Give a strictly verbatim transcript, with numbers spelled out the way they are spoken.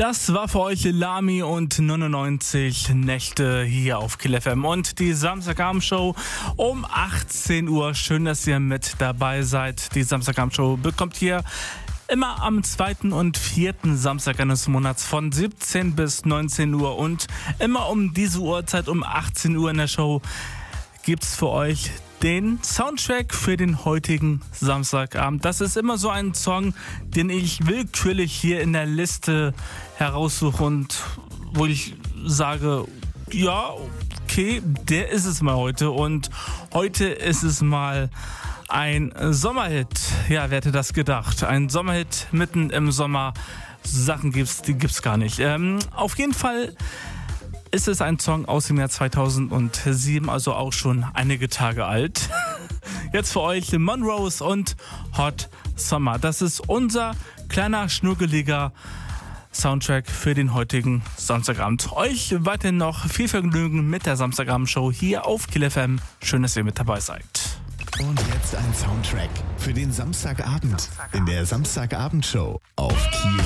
Das war für euch Lamy und neunundneunzig Nächte hier auf Kill F M und die Samstagabendshow um achtzehn Uhr. Schön, dass ihr mit dabei seid. Die Samstagabendshow bekommt ihr immer am zweiten und vierten Samstag eines Monats von siebzehn bis neunzehn Uhr und immer um diese Uhrzeit um achtzehn Uhr in der Show gibt's für euch den Soundtrack für den heutigen Samstagabend. Das ist immer so ein Song, den ich willkürlich hier in der Liste heraussuche und wo ich sage, ja, okay, der ist es mal heute. Und heute ist es mal ein Sommerhit. Ja, wer hätte das gedacht? Ein Sommerhit mitten im Sommer. Sachen gibt's, die gibt's gar nicht. Ähm, auf jeden Fall ist es ein Song aus dem Jahr zweitausendsieben, also auch schon einige Tage alt. Jetzt für euch Monrose und Hot Summer. Das ist unser kleiner, schnuckeliger Soundtrack für den heutigen Samstagabend. Euch weiterhin noch viel Vergnügen mit der Samstagabendshow hier auf Kill F M. Schön, dass ihr mit dabei seid. Und jetzt ein Soundtrack für den Samstagabend in der Samstagabendshow auf Kiel.